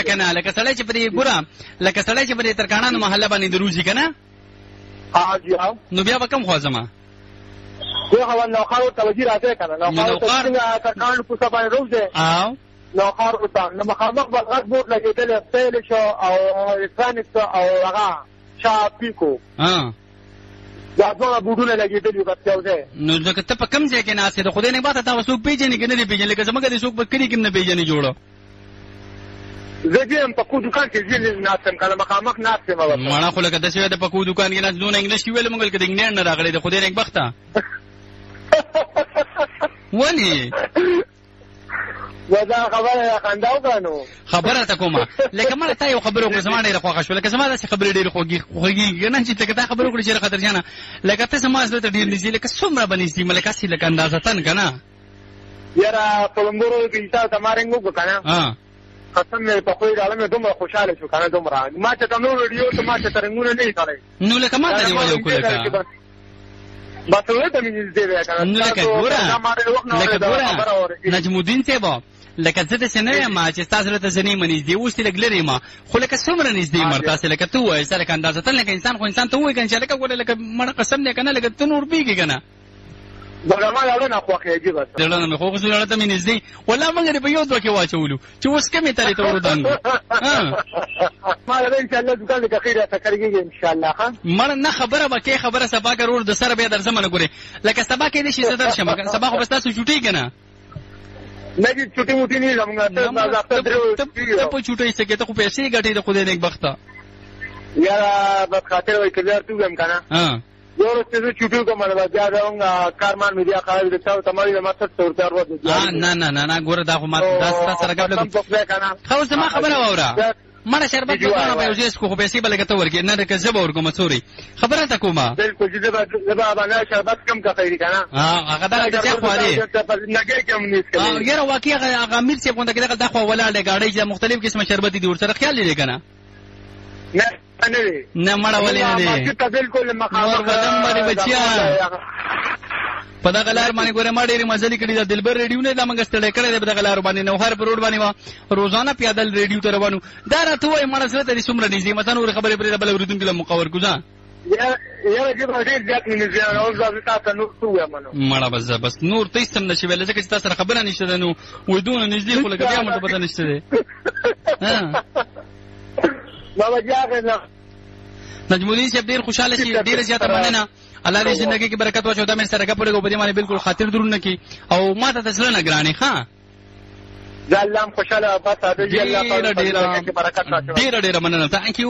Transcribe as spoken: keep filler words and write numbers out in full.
ورته کنه لکه سړی چې پرې ګوره لکه سړی چې پرې ترکاڼانو محله باندې دروځي کنه ها جی ها نو بیا به کم خوازما زه هو نو خاور توجی راځي کنه نو خاور څنګه ترکاڼ په سبا روزه او نو خاور ته نو مخامخ بلغت بوت لګیدل پیل شو او اسانیک او هغه شاپیکو ها دا ټول بوډونه لګیدل یو کتاو ده نو ځکه ته په کم ځای کې ناسې د خدای نه باته تا وسوک پیژنې کې نه دی پیژنې لکه زمګه د سوک په کلی کې نه پیژنې جوړو زه دې په کو دکان کې ځین ناسم کله مخامخ ناسم وته مانا خو لکه د شوی د په کو دکان کې نه دونه انګلیش ویل مونږ کې د انګلند نه راغلي د خدای نه بخته ولی ودا خبره خنداو غانو خبره تا کومه لکه مړ ته یو خبره کوم زما ډیره خوښه شو لکه زما د خبرې ډیره خوږی خوږی نه چې لکه تا خبره کړې چې خطر جانه لکه ته سما زړه ته ډیر نږدې لکه څومره بنځي ملکه سي لکه اندازه تن کنه یاره پلمبورو کې تاسو تمارنګو کنه ها قسم مې په خوې عالم دومره خوشاله شو کنه دومره ما ته نو ویډیو ته ما ته ترنګونه نه کړې نو لکه ما ته یو یو کولکه بس ولې ته مې دې کنه نو لکه ګوره لکه ګوره نجم الدین ته لکه زه د سنې ما چې تاسو ته زنی منځ دی اوس تل ګلري ما خو لکه څومره نږدې مرته سره لکه تو وای سره اندازه تل لکه انسان خو انسان ته وای کنه چې لکه ګوره لکه مړ قسم نه کنه لکه ته نور بیږي کنه ولما لاړه نه خوخه دی بس دلته مې خو څه لړته مې نږدې ولا موږ په یو دوه کې واچولو چې اوس کمه ترې ته ورودان ما له ان شاء الله دکان کې خیره تکرګي ان شاء الله ها مړ نه خبره به کې خبره سبا کرور د سره به در زمانه ګوره لکه سبا کې نشي زدر شمه سبا خو بس تاسو چټي کنه نګي چټي موټي نه زمونږ ته تاسو درو ته په چټي څه کې ته خو پیسې ګټې د خدای نه بخته یا بس خاطر وای کړه ته هم کنه ها یو څه چټي کومه دا دا کارمان میډیا خالي د تاسو تماري د ماته څور تر ورته نه نه نه نه ګوره دا خو ما دا سره ګټل خو زما خبره وره مړه شربت دکان په یوځیس کو پیسې بلګه ته ورګې نه د کذب ورکوم څوري خبره تا کومه بالکل چې زبا زبا باندې شربت کم کا خیری کنه ها هغه دا چې خو دی نګي کم نیس کړي ها یره واقعي هغه امیر چې کوم دغه دا خو ولاړه گاډي چې مختلف قسمه شربت دي ور سره خیال لري کنه نه نه نه مړه ولې نه دي چې بالکل مخامخ قدم باندې بچیا په دا غلار باندې ګوره ما ډېری مزل کړی دا دلبر ریډیو نه دا منګ ستړی کړی په دا غلار باندې نو هر پروډ باندې وا روزانه پیادل ریډیو ته روانو دا راته وای مړه سره ته څومره نږدې مته نور خبرې پرې بل ورودون کې مقور کوزا یا یا چې په دې ځات نه ځان او ځات تاسو نو څه وایم مړه بس بس نور ته استم نشي ویل ځکه چې تاسو سره خبره نشته نو ودون نږدې خو لګ بیا مته پته نشته دی ها بابا جاګه نجم الدین صاحب ډیر خوشاله شي ډیر زیاته مننه الله دې ژوندۍ کې برکت واچو دا مې سره کپړې کو په دې باندې بالکل خاطر درونه کی او ما ته تسل نه ګرانی ها ځلام خوشاله بس اده الله تعالی برکت واچو ډیر ډیر مننه ثانک یو